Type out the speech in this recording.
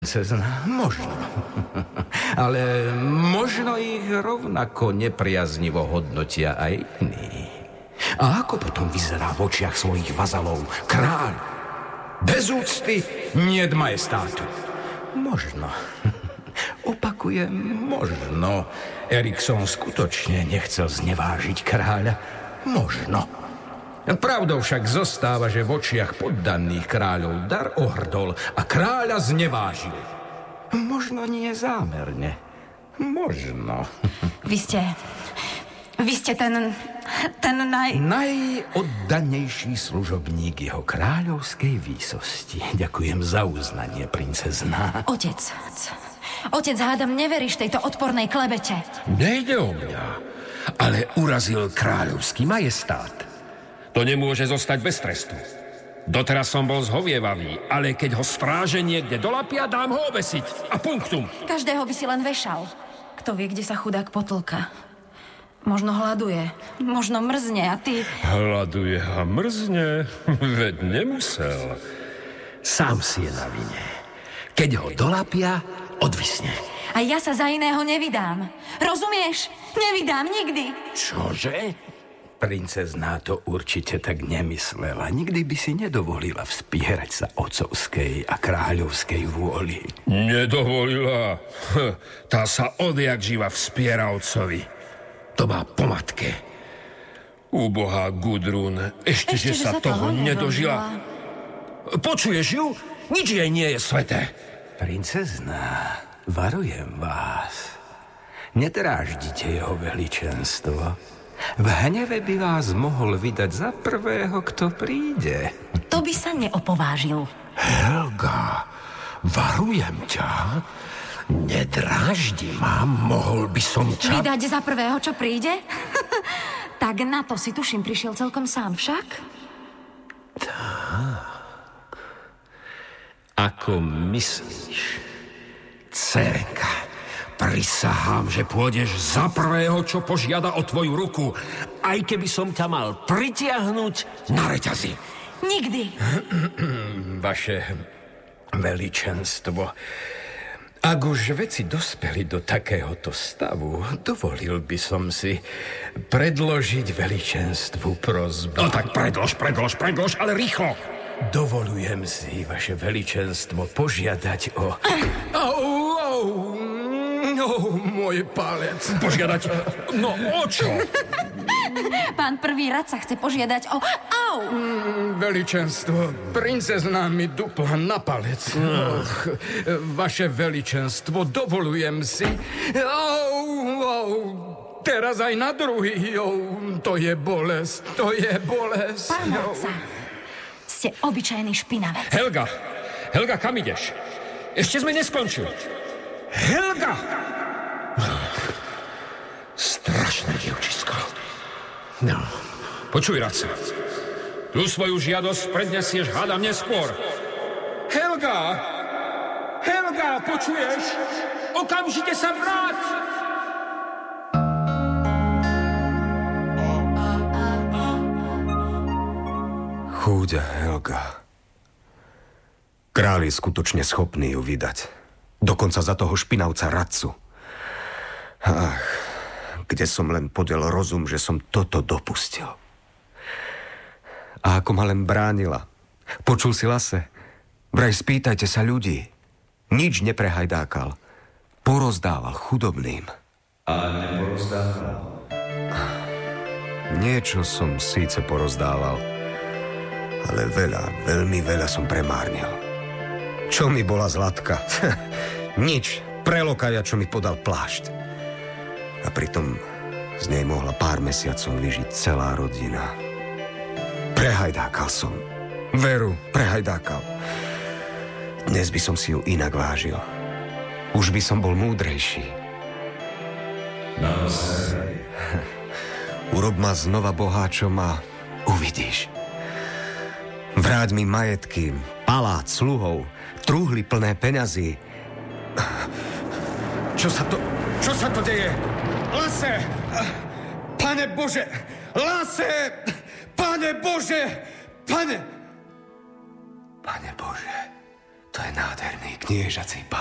princezna, možno. Ale možno ich rovnako nepriaznivo hodnotia aj iní. A ako potom vyzerá v očiach svojich vazalov kráľ? Bez úcty niet majestátu. Možno. Opakujem, možno. Erikson skutočne nechcel znevážiť kráľa. Možno. Pravdou však zostáva, že v očiach poddaných kráľov dar ohrdol a kráľa znevážil. Možno nie zámerne. Možno. Vy ste ten najoddanejší služobník jeho kráľovskej výsosti. Ďakujem za uznanie, princezná. Otec, hádam, neveríš tejto odpornej klebete. Nejde o mňa, ale urazil kráľovský majestát. To nemôže zostať bez trestu. Doteraz som bol zhovievavý, ale keď ho stráže niekde dolapia, dám ho obesiť. A punktum. Každého by si len vešal. Kto vie, kde sa chudák potlka. Možno hladuje, možno mrzne a ty... Hladuje a mrzne? Veď nemusel. Sám si je na vine. Keď ho dolapia, odvisne. A ja sa za iného nevydám. Rozumieš? Nevydám nikdy. Čože? Princezná to určite tak nemyslela. Nikdy by si nedovolila vspierať sa otcovskej a kráľovskej vôli. Nedovolila? Tá sa odjak živa vspiera otcovi. To má po matke. Úbohá Gudrún, ešte že sa toho nedožila. Počuješ ju? Nič jej nie je sveté. Princezná, varujem vás. Nedráždite jeho veličenstvo. V hneve by vás mohol vydať za prvého, kto príde. To by sa neopovážil. Helga, varujem ťa. Nedráždi ma, mohol by som ťa... Vydať za prvého, čo príde? Tak na to si tuším prišiel celkom sám však. Tak. Ako myslíš, dcerka? Prisahám, že pôjdeš za prvého, čo požiada o tvoju ruku, aj keby som ťa mal pritiahnuť na reťazi. Nikdy. Vaše veličenstvo, ak už veci dospeli do takéhoto stavu, dovolil by som si predložiť veličenstvu prosbu. No tak predlož, ale rýchlo. Dovolujem si, vaše veličenstvo, požiadať o... môj palec. Požiadať? No o čo? Pán prvý radca chce požiadať o... Au! Veličenstvo, princezná mi dupla na palec. Vaše veličenstvo, dovolujem si... Teraz aj na druhý. To je bolesť. Pán radca, ste obyčajný špinavec. Helga, kam ideš? Ešte sme neskončili. Helga! Strašné dievčisko. No. Počuj, radca. Tu svoju žiadosť prednesieš, hádam, neskôr. Helga, počuješ? Okamžite sa vráť! Chúďa Helga. Kráľ je skutočne schopný ju vydať. Dokonca za toho špinavca radcu. Ach, kde som len podiel rozum, že som toto dopustil. A ako ma len bránila. Počul si Lase? Vraj spýtajte sa ľudí. Nič neprehajdákal. Porozdával chudobným. A neporozdával? Niečo som síce porozdával, ale veľmi veľa som premárnil. Čo mi bola zlatka? Nič. Prelokaja, čo mi podal plášť. A pritom z nej mohla pár mesiacov vyžiť celá rodina. Prehajdákal som. Veru, prehajdákal. Dnes by som si ju inak vážil. Už by som bol múdrejší. Naozaj. Urob ma znova boháčom a uvidíš. Vráť mi majetky, palác, sluhov, trúhly plné peňazí. Čo sa to deje? Lase! Pane Bože! Lase! Pane Bože! Pane Bože! To je nádherný kniežací